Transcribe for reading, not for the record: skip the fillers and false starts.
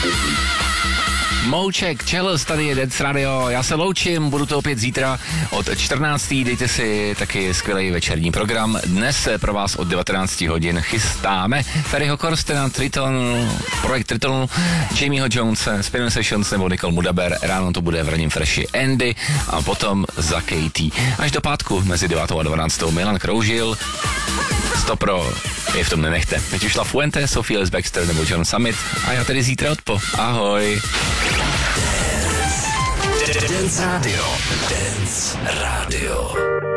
Mouček, Chels, tady je Dance Radio, já se loučím, budu to opět zítra od 14. Dejte si taky skvělý večerní program. Dnes se pro vás od 19 hodin chystáme Ferryho Corstena, projekt Triton, Jamieho Jonese, Spinning Sessions nebo Nicole Mudaber, ráno to bude v ranním freshi Andy a potom za Katie. Až do pátku mezi 9. a 12. Milan Kroužil, Stopro, je v tom nenechte. Teď už La Fuente, Sophie Ellis Baxter nebo John Summit a já tedy zítra odpo. Ahoj. Dance Radio. Dance Radio.